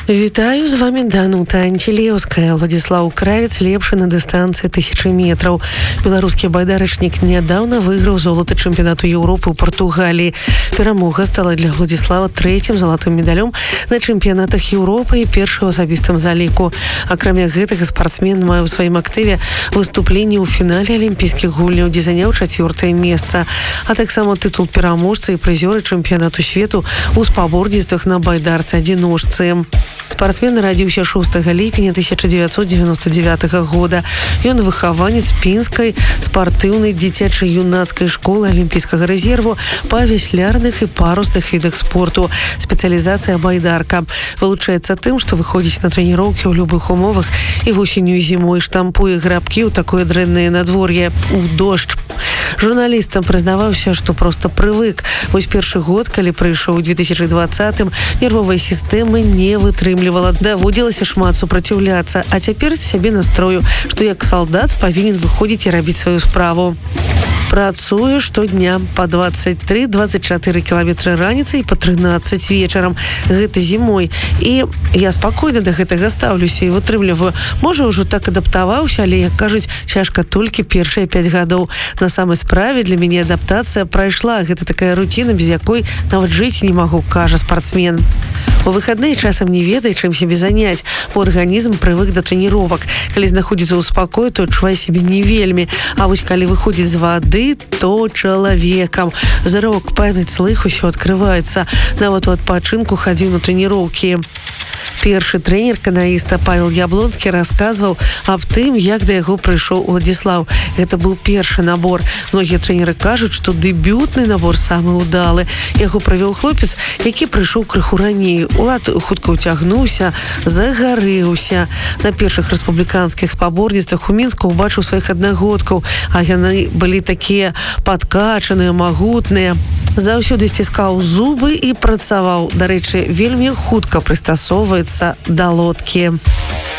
Вітаю, з вами Данута Антилеўская. Владислав Кравец лепшы на дыстанцыі 1000 метраў. Беларускі байдарачнік нядаўна выйграў золата чэмпіянату Еўропы ў Партугаліі. Перамога стала для Владислава трэцім залатым медалём на чэмпіянатах Еўропы і першым асабістым заліку. Акрамя гэтага спартсмен мае ў сваім актыве выступленне ў фінале алімпійскіх гульняў, дзе заняў 4-е месца, а таксама тытул пераможцы і прызёры чэмпіянату свету ў спаборніцтвах на байдарцы-адзіножцы. Спортсмен нарадзіўся 6 ліпеня 1999 года. Ён выхаванец пінскай спартыўнай дзіцяча-юнацкай школы алімпійскага рэзерву па веслярных і парусных відах спорту. Спецыялізацыя байдарка. Вылучаецца тым, што выходзіць на трэніроўкі ў любых умовах і восенню і зімой штампуе грабкі ў такое дрэннае надвор'е ў дождж. Журналістам прызнаваўся, што проста прывык. Вось першы год, калі прыйшоў у 2020-м, нервовая сістэма не вытрымлівала, даводзілася шмат супраціўляцца, а цяпер сябе настрою, што як салдат павінен выходзіць і рабіць сваю справу. Працуе штодня па 23-24 кіламетры раніцай і па 13 вечарам. Гэта зімой. І я спакойна да гэтага стаўлюся і вытрымліваю. Можа, ўжо так адаптаваўся, але, як кажуць, цяжка толькі першыя 5 гадоў. На самай справе для мяне адаптацыя прайшла. Гэта такая руціна, без якой нават жыць не магу, кажа спартсмен. У выхадныя часам не ведае, чым сябе заняць, бо арганізм прывык да трэніровак. Калі знаходзіцца ў спакоі, то адчувае сябе не вельмі. А вось калі выходзіць з вады, то чалавекам. Зрок, памяць, слых, усё адкрываецца. Нават у адпачынку хадзіў на трэніроўкі. Першы трэнер канаіста Павел Яблонскі расказваў аб тым, як да яго прыйшоў Владислав. Гэта быў першы набор. Многія трэнеры кажуць, што дэбютны набор самы ўдалы. Яго правёў хлопец, які прыйшоў крыху раней. Улад хутка ўцягнуўся, загарэўся. На першых рэспубліканскіх спаборніцтвах у Мінску ўбачыў сваіх аднагодкаў, а яны былі такія падкачаныя, магутныя. Заўсёды сціскаў зубы і працаваў. Дарэчы, вельмі хутка прыстасоўваецца да лодкі.